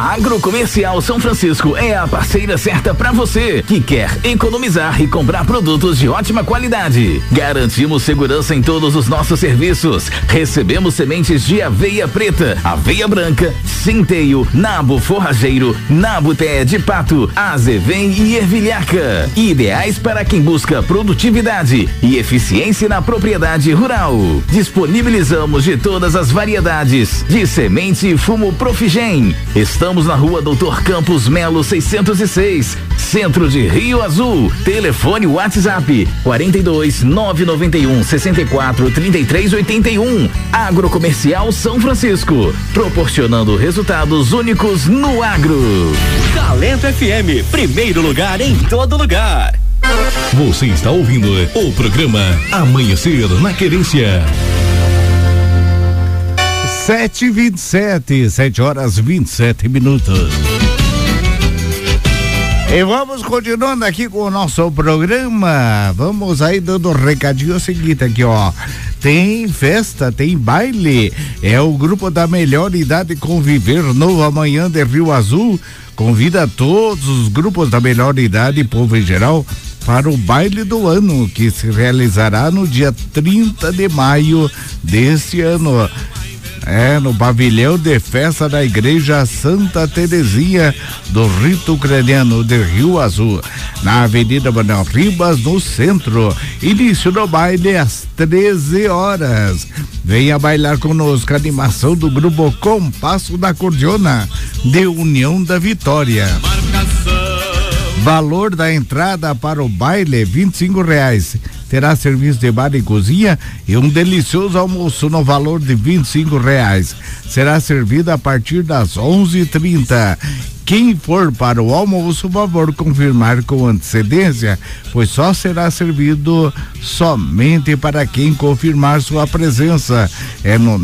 A Agrocomercial São Francisco é a parceira certa para você que quer economizar e comprar produtos de ótima qualidade. Garantimos segurança em todos os nossos serviços. Recebemos sementes de aveia preta, aveia branca, centeio, nabo forrageiro, nabo té de pato, azevém e ervilhaca. Ideais para quem busca produtividade e eficiência na propriedade rural. Disponibilizamos de todas as variedades de semente e fumo Profigem. Estamos na Rua Doutor Campos Melo 606, Centro de Rio Azul. Telefone WhatsApp 42 991 64 33 81. Agrocomercial São Francisco, proporcionando resultados únicos no agro. Talento FM, primeiro lugar em todo lugar. Você está ouvindo o programa Amanhecer na Querência. 7h27, 7h27. E vamos continuando aqui com o nosso programa. Vamos aí dando um recadinho seguinte aqui, ó. Tem festa, tem baile. É o grupo da melhor idade Conviver Novo Amanhã de Rio Azul. Convida todos os grupos da melhor idade e povo em geral para o baile do ano, que se realizará no dia 30 de maio deste ano. No pavilhão de festa da Igreja Santa Terezinha do Rito Ucraniano de Rio Azul, na Avenida Manuel Ribas, no centro. Início do baile às 13 horas. Venha bailar conosco a animação do grupo Compasso da Cordiona de União da Vitória. Valor da entrada para o baile R$25. Terá serviço de bar e cozinha e um delicioso almoço no valor de R$25. Será servido a partir das 11h30. Quem for para o almoço, por favor, confirmar com antecedência, pois só será servido somente para quem confirmar sua presença. É no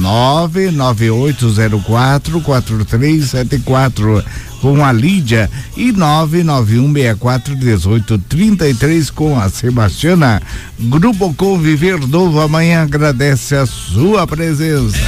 99804-4374 com a Lídia e 991641833 com a Sebastiana. Grupo Conviver Novo Amanhã agradece a sua presença.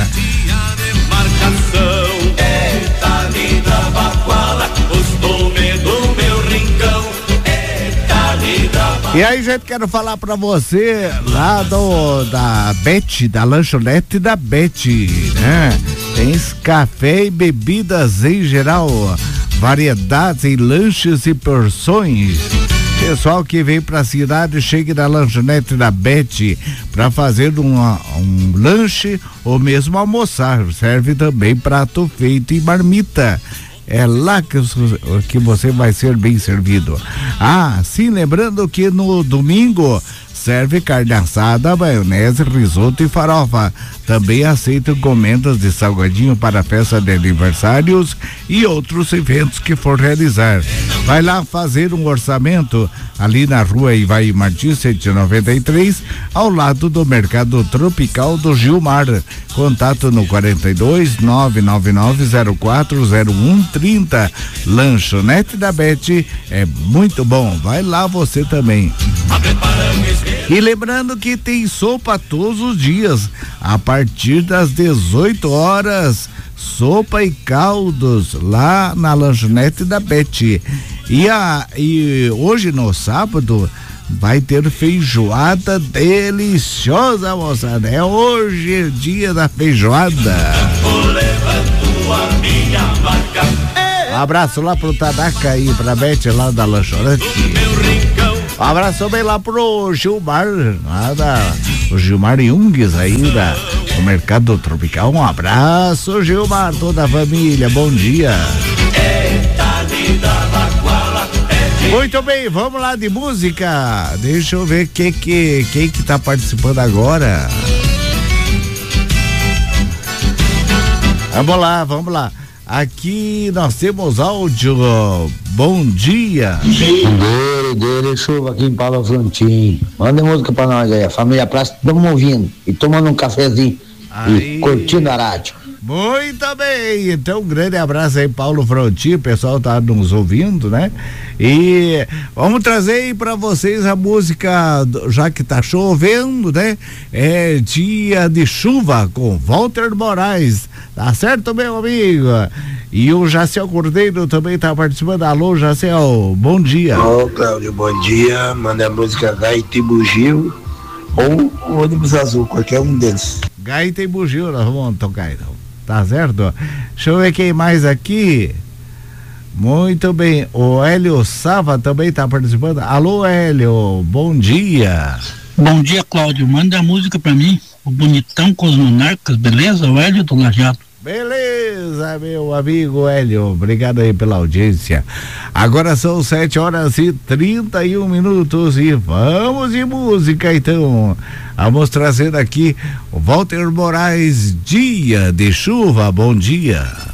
E aí, gente, quero falar pra você lá da Beth, da lanchonete da Beth, né? Tem café e bebidas em geral, variedades em lanches e porções. Pessoal que vem pra cidade, chegue na lanchonete da Beth pra fazer um lanche ou mesmo almoçar. Serve também prato feito e marmita. É lá que você vai ser bem servido. Sim, lembrando que no domingo serve carne assada, maionese, risoto e farofa. Também aceita encomendas de salgadinho para festa de aniversários e outros eventos que for realizar. Vai lá fazer um orçamento ali na rua Ivaí Martins 193, ao lado do Mercado Tropical do Gilmar. Contato no 42 999040130. Lanchonete da Beth é muito bom. Vai lá você também. E lembrando que tem sopa todos os dias, a partir das 18 horas, sopa e caldos lá na lanchonete da Beth. E hoje no sábado vai ter feijoada deliciosa, moçada. É hoje dia da feijoada. Um abraço lá pro Tanaka e pra Beth lá da lanchonete. Um abraço bem lá pro Gilmar, o Gilmar Jungs aí do Mercado Tropical. Um abraço, Gilmar, toda a família, bom dia. Muito bem, vamos lá de música. Deixa eu ver quem que tá participando agora. Vamos lá. Aqui nós temos áudio. Bom dia. Dele, chuva aqui em Paulo Frontin. Manda música pra nós aí, a família Praça, estamos ouvindo e tomando um cafezinho aí, e curtindo a rádio. Muito bem, então um grande abraço aí, Paulo Frontin, o pessoal tá nos ouvindo, né? E vamos trazer aí pra vocês a música, já que tá chovendo, né? É Dia de Chuva com Walter Moraes, tá certo, meu amigo? E o Jaciel Cordeiro também tá participando. Alô, Jaciel, bom dia. Ô, Cláudio, bom dia. Manda a música Gaita e Bugio ou o Ônibus Azul, qualquer um deles. Gaita e Bugio, nós vamos tocar então. Tá certo? Deixa eu ver quem mais aqui. Muito bem, o Hélio Sava também tá participando. Alô, Hélio, bom dia. Bom dia, Cláudio. Manda a música pra mim, o Bonitão com os Monarcas, beleza? O Hélio do Lajeado. Beleza, meu amigo Hélio, obrigado aí pela audiência. Agora são 7h31 e vamos de música então. Vamos trazendo aqui o Walter Moraes, Dia de Chuva, bom dia.